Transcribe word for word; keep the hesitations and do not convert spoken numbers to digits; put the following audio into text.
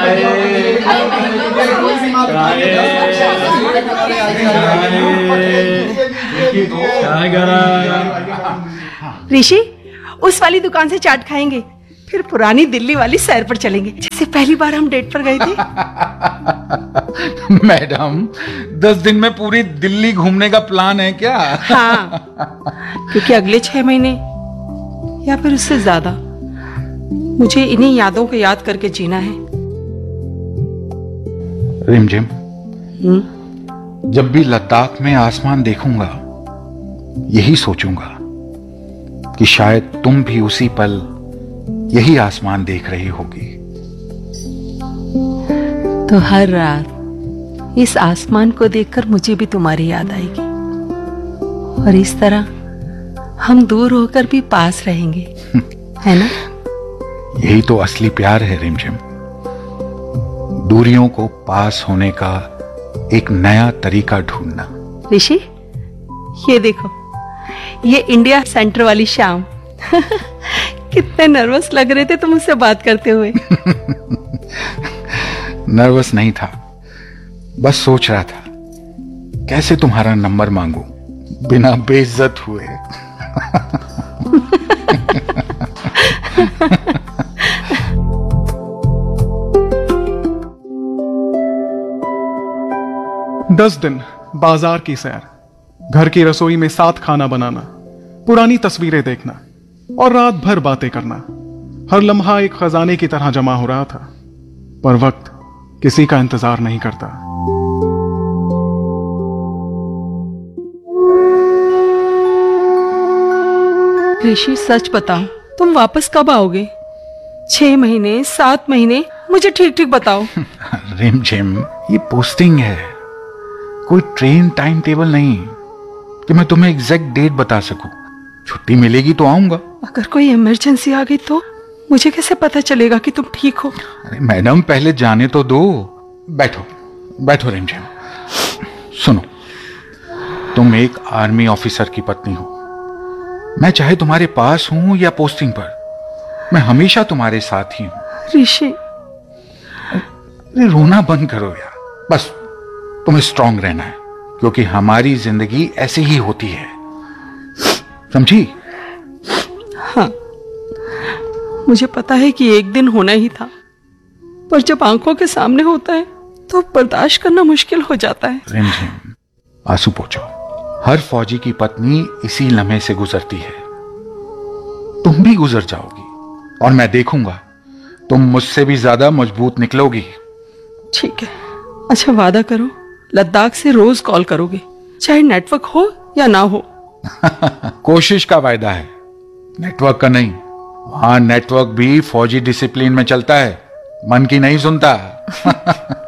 ऋषि, उस वाली दुकान से चाट खाएंगे, फिर पुरानी दिल्ली वाली सैर पर चलेंगे, जैसे पहली बार हम डेट पर गए थे। मैडम, दस दिन में पूरी दिल्ली घूमने का प्लान है क्या? हाँ, क्योंकि अगले छह महीने या फिर उससे ज्यादा मुझे इन्हीं यादों को याद करके जीना है। रिमझिम, जब भी लद्दाख में आसमान देखूंगा यही सोचूंगा कि शायद तुम भी उसी पल यही आसमान देख रही होगी। तो हर रात इस आसमान को देखकर मुझे भी तुम्हारी याद आएगी, और इस तरह हम दूर होकर भी पास रहेंगे, है ना? यही तो असली प्यार है रिमझिम, दूरियों को पास होने का एक नया तरीका ढूंढना। ऋषि, ये देखो, ये इंडिया सेंटर वाली शाम। कितने नर्वस लग रहे थे तुम मुझसे बात करते हुए। नर्वस नहीं था, बस सोच रहा था कैसे तुम्हारा नंबर मांगूं बिना बेइज्जत हुए। दस दिन बाजार की सैर, घर की रसोई में साथ खाना बनाना, पुरानी तस्वीरें देखना और रात भर बातें करना। हर लम्हा एक खजाने की तरह जमा हो रहा था, पर वक्त किसी का इंतजार नहीं करता। ऋषि, सच बताओ, तुम वापस कब आओगे? छह महीने, सात महीने, मुझे ठीक ठीक बताओ। रिमझिम, ये पोस्टिंग है, कोई ट्रेन टाइम टेबल नहीं कि मैं तुम्हें एग्जैक्ट डेट बता सकूं। छुट्टी मिलेगी तो आऊंगा। अगर कोई इमरजेंसी आ गई तो मुझे कैसे पता चलेगा कि तुम ठीक हो? अरे मैडम, पहले जाने तो दो। बैठो बैठो रिमझिम। सुनो, तुम एक आर्मी ऑफिसर की पत्नी हो। मैं चाहे तुम्हारे पास हूं या पोस्टिंग पर, मैं हमेशा तुम्हारे साथ ही हूं। ऋषि, अरे रोना बंद करो यार, बस तुम्हें स्ट्रांग रहना है, क्योंकि हमारी जिंदगी ऐसे ही होती है, समझी? हाँ, मुझे पता है कि एक दिन होना ही था, पर जब आंखों के सामने होता है तो बर्दाश्त करना मुश्किल हो जाता है। रिमझिम, आंसू पोंछो। हर फौजी की पत्नी इसी लम्हे से गुजरती है। तुम भी गुजर जाओगी और मैं देखूंगा तुम मुझसे भी ज्यादा मजबूत निकलोगी। ठीक है, अच्छा वादा करो, लद्दाख से रोज कॉल करोगे, चाहे नेटवर्क हो या ना हो। कोशिश का वायदा है, नेटवर्क का नहीं। वहां नेटवर्क भी फौजी डिसिप्लिन में चलता है, मन की नहीं सुनता।